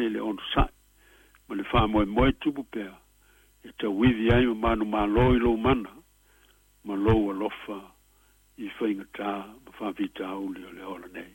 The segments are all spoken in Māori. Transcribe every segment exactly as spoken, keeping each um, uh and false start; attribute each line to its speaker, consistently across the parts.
Speaker 1: tele le on sa ma le fa mo mo tupu pe e te wivi ai ma no ma lo i lo mana ma lo lofa i whainga tā ma whawhita uli o le ola nei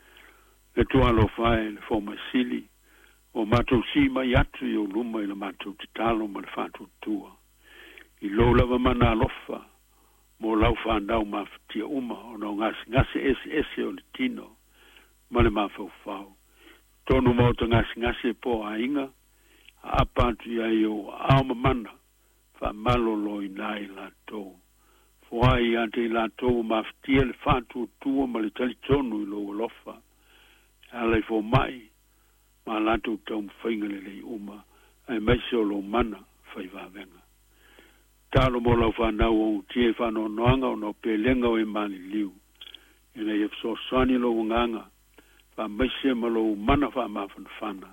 Speaker 1: le tua lo fai le fo mai sili o matou si mai atu i o luma i le matou te talo ma le whātou tua i lo lava mana lofa mo lau whandau ma whatia uma o no ngasi ngasi ese ese o le tino ma le mawhau whau tonu mo ta ngasi ngasi po a inga a apatu i ai o aoma mana wha malo lo i nai la tō Wai ante la tō maftia le whātua tua ma le tali tonu i lo lofa. Alei fo mai, ma la tō tau mwhainga le lei uma, ai maise o lo mana whai wāwenga. Tālo mo lau whanau o tie whanau noanga o no pelenga o e mani liu. Ina i so sani lo nganga, wha maise ma lo mana wha mawhan whana.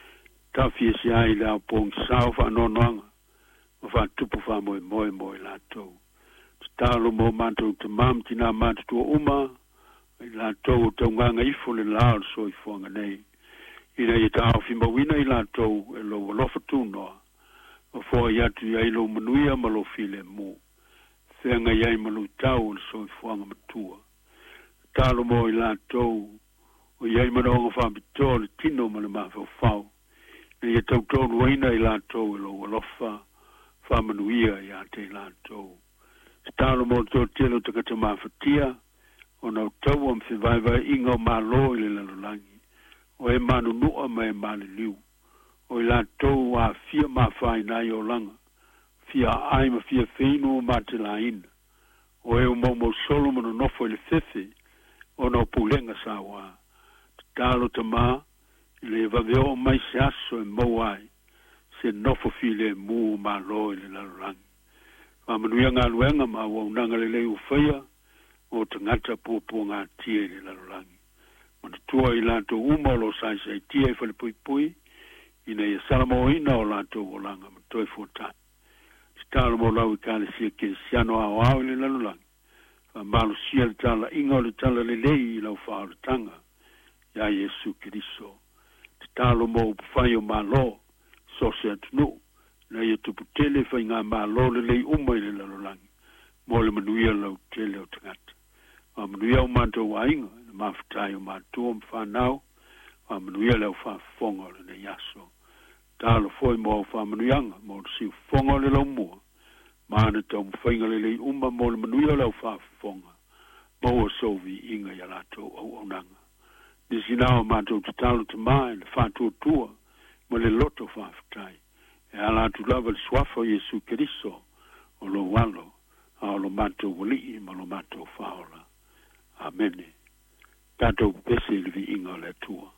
Speaker 1: Tā fie si ai la pōng sao whanau noanga, ma wha tupu wha moe moe moe la tō. Talo mo manto te mam tina manto tua uma i la tau tau nganga ifo le lao so i fuanga nei ina i tau fima wina i la tau e lo lofa tunoa o fua i atu i ailo manuia ma lo file mu whenga i ai malu tau le so i fuanga matua talo mo i la tau o i ai manonga whambito le tino ma le mawhau whau ina i tau tau luaina i la tau e lo lofa whamanuia i ate i la tau Talo mo to telo te kata mawhatia, o nau tau am whiwaiwai inga o malo i le lalolangi, o e manu nua ma e mani liu, o i la tau a fia mawhai nai o langa, fia ai ma fia whinu o mate la ina, o e o mau mau solo manu nofo i le fefe, o nau pulenga sa wā. Talo te mā, i le vaveo mai se aso e mau ai, se nofo fi le mu o malo i le lalolangi. Ma manuia ngā luenga ma wau nanga le lei ufaya o te ngata pōpō ngā tia i le lalolangi. Ma te tua i lanto uma o lo sai sai tia i whale pui pui, ina i salamo ina o lanto o langa ma toi fōtai. Te tala mo lau i kāle sia ke siano au au i le lalolangi. Ma malu sia le tala inga o le tala le lei i lau whao le tanga, ia Yesu Kiriso. Te tala mo upufai o malo, so se atunu, na ia tupu tele whai ngā mālo le lei uma i le lalolangi, mo le manuia lau tele o tangata. Ma manuia o mātou wainga, na mawhatai o mātua m whanau, ma manuia lau whafonga le ne yaso. Tālo foi mo o whamanuianga, mo le siu fonga le lau mua, ma ana tau mwhainga le lei uma mo le manuia lau whafonga, mo o sovi inga i alato au onanga. Nisi nao mātou te talo te mai, le whatua tua, mo le loto whawhatai. E ala tu lava le suafo Yesu Keriso o lo walo a o lo mato wali ma lo mato faola. Amene. Tato pese le vi inga le tua.